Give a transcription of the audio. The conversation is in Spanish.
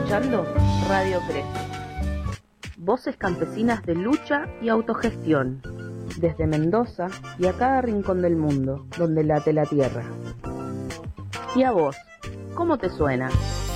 escuchando Radio Crece. Voces campesinas de lucha y autogestión. Desde Mendoza y a cada rincón del mundo donde late la tierra. ¿Y a vos? ¿Cómo te suena?